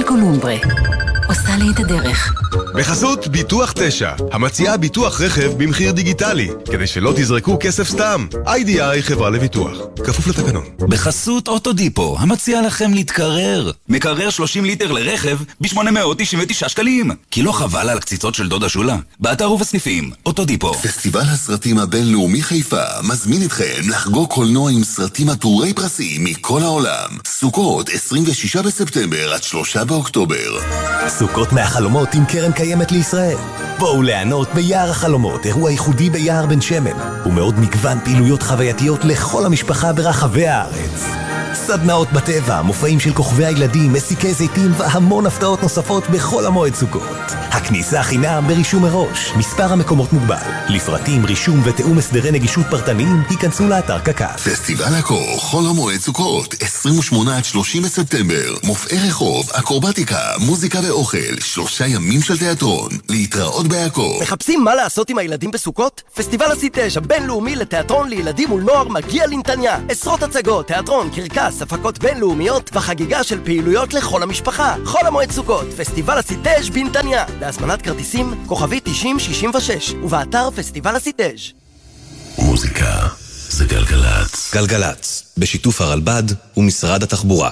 קולומברה. עושה לי את הדרך. בחסות ביטוח 9, המציעה ביטוח רכב במחיר דיגיטלי, כדי שלא תזרקו כסף סתם. IDI חברה לביטוח, כפוף לתקנון. בחסות אוטודיפו, המציעה לכם להתקרר. מקרר 30 ליטר לרכב ב-899 שקלים. כי לא חבל על הקציצות של דודה שולה? באתר ובסניפים, אוטודיפו. פסטיבל הסרטים הבינלאומי חיפה מזמין אתכם לחגוג קולנוע עם סרטים עטורי פרסים מכל העולם. סוכות 26 בספטמבר עד 3 באוקטובר. סוכות מהחלומות עם קרן קיימת לישראל. בואו ליהנות ביער החלומות, אירוע ייחודי ביער בן שמן, ומאוד מגוון פעילויות חווייתיות לכל המשפחה ברחבי הארץ. סדנאות בטבע, מופעים של כוכבי הילדים, מסיקי זיתים והמון הפתעות נוספות בכל המועד סוכות. הכניסה חינם ברישום מראש, מספר המקומות מוגבל. לפרטים, רישום ותאום הסדרי נגישות פרטניים, היכנסו לאתר קק"ל. פסטיבל הקור, חול המועד סוכות, 28 עד 30 בספטמבר. מופעי רחוב, אקרובטיקה, מוזיקה ואוכל, 3 ימים של תיאטרון. להתראות בהקור. מחפשים מה לעשות עם הילדים בסוכות? פסטיבל הסי-9 הבינלאומי לתיאטרון לילדים ולנוער מגיע לנתניה. עשרות הצגות, תיאטרון, קרקס, הפקות בינלאומיות וחגיגה של פעילויות לכל המשפחה. חול המועד סוכות, פסטיבל הסי-9 בנתניה. להזמנת כרטיסים, כוכבי 9066, ובאתר פסטיבל הסי-9. מוזיקה זה גלגלץ. גלגלץ, בשיתוף הרלב"ד ומשרד התחבורה.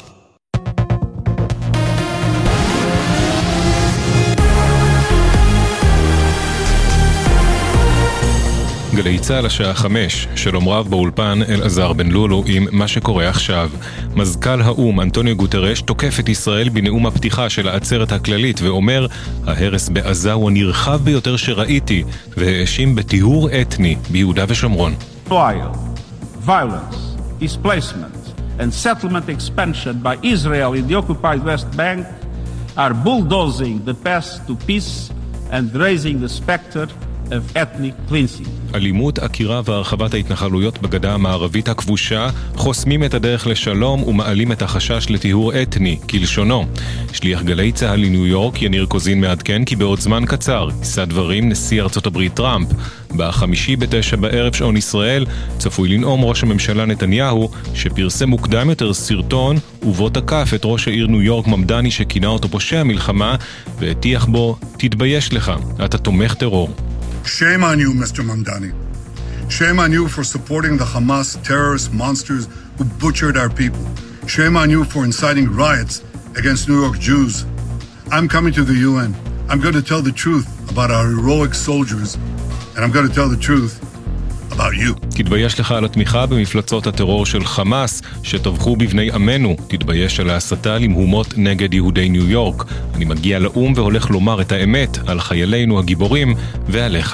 גלי צהל השעה 5, שלום רב באולפן אלעזר בן לולו עם מה שקורה עכשיו. מזכ"ל האום אנטוניו גוטרש תוקף את ישראל בנאום הפתיחה של העצרת הכללית ואומר, ההרס בעזה הוא הנרחב ביותר שראיתי, והאשים בטיהור אתני ביהודה ושומרון. Violence, displacement and settlement expansion by Israel in the occupied West Bank are bulldozing the path to peace and raising the specter of ethnic cleansing. אלימות, עקירה והרחבת ההתנחלויות בגדה המערבית הכבושה חוסמים את הדרך לשלום ומעלים את החשש לטיהור אתני, כלשונו. שליח גלי צהל לניו יורק יניר קוזין מעדכן כי בעוד זמן קצר יישא דברים נשיא ארצות הברית טראמפ. בחמישי ב9 בערב שעון ישראל צפוי לנאום ראש הממשלה נתניהו, שפרסם מוקדם יותר סרטון ובו תקף את ראש העיר ניו יורק ממדני שכינה אותו פושע מלחמה והטיח בו, תתבייש לך, אתה תומך טרור. Shame on you, Mr. Mamdani. Shame on you for supporting the Hamas terrorist monsters who butchered our people. Shame on you for inciting riots against New York Jews. I'm coming to the UN. I'm going to tell the truth about our heroic soldiers, and I'm going to tell the truth about you. תתבייש לך על התמיכה במפלצות הטרור של חמאס שטבחו בבני עמנו. תתבייש על ההסתה למהומות נגד יהודי ניו יורק. אני מגיע לאום והולך לומר את האמת על חיילינו הגיבורים ועליך.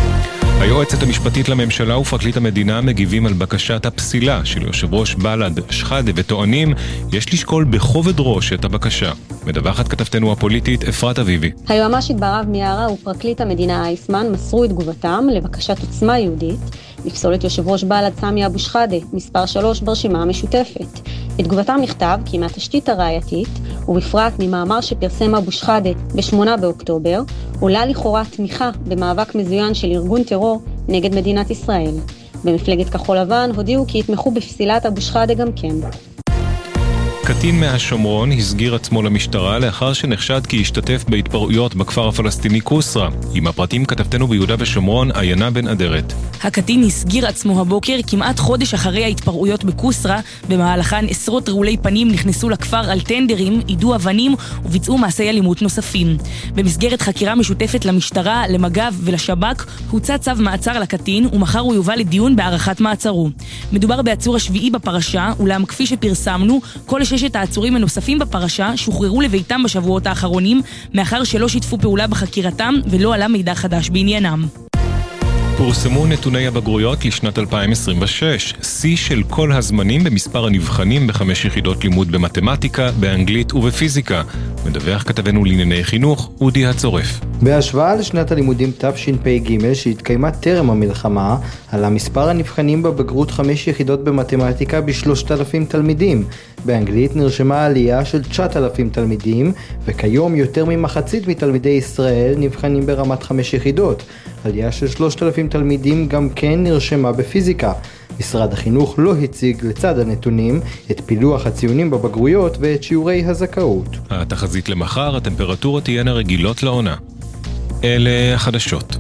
היועצת המשפטית לממשלה ופרקליט המדינה מגיבים על בקשת הפסילה של יושב ראש בל"ד שחאדה וטוענים יש לשקול בכובד ראש את הבקשה. מדווחת כתבתנו הפוליטית אפרת אביבי. היועמ"שית ברב מיארה ופרקליט המדינה אייסמן מסרו את תגובתם לבקשת עוצמה יהודית לפסול את יושב ראש בל"ד סמי אבו שחאדה, מספר 3 ברשימה המשותפת. בתגובתם נכתב כי מהתשתית הראייתית, ובפרט ממאמר שפרסם אבו שחאדה ב8 באוקטובר, עולה לכאורה תמיכה במאבק מזוין של ארגון טרור נגד מדינת ישראל. במפלגת כחול לבן הודיעו כי יתמכו בפסילת אבו שחאדה גם כן. קטין מהשומרון הסגיר עצמו למשטרה לאחר שנחשד כי השתתף בהתפרעויות בכפר הפלסטיני קוסרה. עם הפרטים כתבתנו ביהודה ושומרון, עיינה בן אדרת. הקטין הסגיר עצמו הבוקר כמעט חודש אחרי ההתפרעויות בקוסרה, במהלכן עשרות רעולי פנים נכנסו לכפר על טנדרים, עידו אבנים וביצעו מעשי אלימות נוספים. במסגרת חקירה משותפת למשטרה, למג"ב ולשב"כ, הוצא צו מעצר לקטין ומחר הוא יובא לדיון בהארכת מעצרו. מדובר בעצור השביעי בפרשה, אולם כפי שפרסמנו, כל 6 העצורים הנוספים בפרשה שוחררו לביתם בשבועות האחרונים, מאחר שלא שיתפו פעולה בחקירתם ולא עלה מידע חדש בעניינם. פורסמו נתוני הבגרויות לשנת 2026, שיא של כל הזמנים במספר הנבחנים ב5 יחידות לימוד במתמטיקה, באנגלית ובפיזיקה. מדווח כתבנו לענייני חינוך, אודי הצורף. בהשוואה לשנת הלימודים תשפ"ג שהתקיימה טרם המלחמה, עלה מספר הנבחנים בבגרות 5 יחידות במתמטיקה ב3,000 תלמידים. באנגלית נרשמה עלייה של 9,000 תלמידים, וכיום יותר ממחצית מתלמידי ישראל נבחנים ברמת 5 יחידות. עלייה של 3,000 תלמידים גם כן נרשמה בפיזיקה. משרד החינוך לא הציג לצד הנתונים את פילוח הציונים בבגרויות ואת שיעורי הזכאות. התחזית למחר, הטמפרטורות תהיינה רגילות לעונה. אלה החדשות.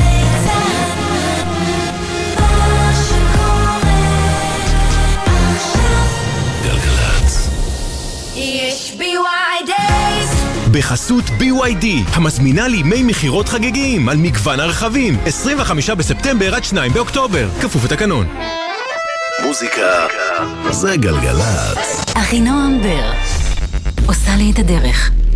בחסות BYD, המזמינה לימי מחירות חגיגיים על מגוון הרכבים, 25 בספטמבר עד 2 באוקטובר, כפוף לתקנון. מוזיקה זה גלגלצ. אחינועם בר עושה לי את הדרך.